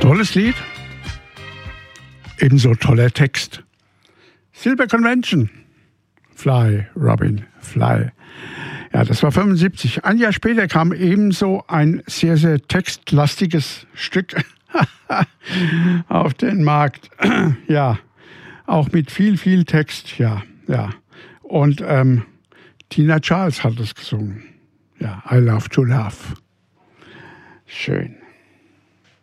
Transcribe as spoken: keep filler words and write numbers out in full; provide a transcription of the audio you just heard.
Tolles Lied, ebenso toller Text. Silver Convention, Fly, Robin, Fly. Ja, das war fünfundsiebzig. Ein Jahr später kam ebenso ein sehr, sehr textlastiges Stück auf den Markt. Ja, auch mit viel, viel Text, ja, ja. Und ähm, Tina Charles hat es gesungen. Ja, I Love to Love. Schön.